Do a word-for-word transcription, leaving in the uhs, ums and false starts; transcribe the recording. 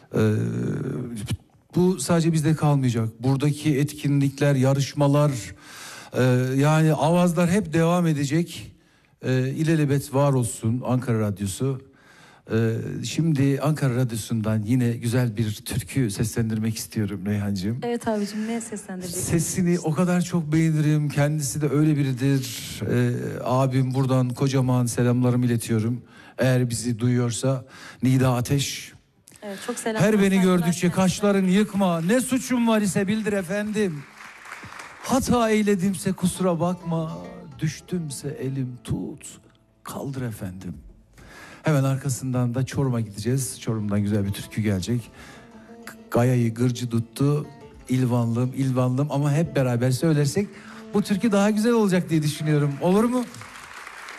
Ee, bu sadece bizde kalmayacak. Buradaki etkinlikler, yarışmalar, e, yani avazlar hep devam edecek. E, ilelebet var olsun Ankara Radyosu. E, şimdi Ankara Radyosu'ndan yine güzel bir türkü seslendirmek istiyorum Reyhancığım. Evet abicim, ne seslendireceksin? Sesini o kadar çok beğenirim. Kendisi de öyle biridir. E, abim buradan kocaman selamlarımı iletiyorum. Eğer bizi duyuyorsa Nida Ateş. Evet, çok selam. Her beni gördükçe kaşların yıkma. Ne suçum var ise bildir efendim. Hata eyledimse kusura bakma. Düştümse elim tut. Kaldır efendim. Hemen arkasından da Çorum'a gideceğiz. Çorum'dan güzel bir türkü gelecek. Gayayı gırcı tuttu. İlvanlım, ilvanlım, ama hep beraber söylersek bu türkü daha güzel olacak diye düşünüyorum. Olur mu?